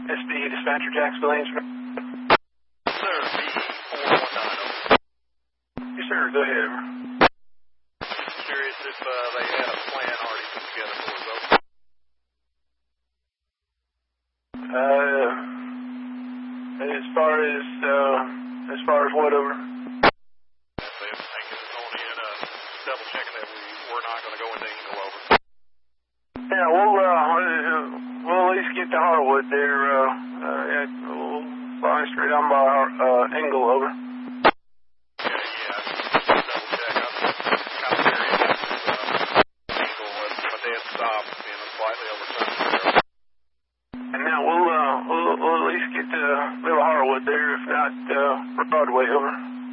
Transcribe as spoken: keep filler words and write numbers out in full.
S B Dispatcher Jacksonville Answer. Sir, B four one nine, over. Yes, sir. Go ahead. Just curious if uh, they had a plan already put together for us, over. Uh, as far as, uh, as far as what, over? If they have taken us on in, uh, double checking that we were not going to go into Engle, over. Yeah, we'll, uh, we'll at least get to Harwood there, uh, uh, yeah, we'll fly straight on by, uh, Engle, over. Okay, yeah, just double check. I'm kind of curious if, uh, Engle, my dad stopped, you know, slightly over time there. And now we'll, uh, we'll, we'll at least get to Little Harwood there, if not, uh, Broadway, over.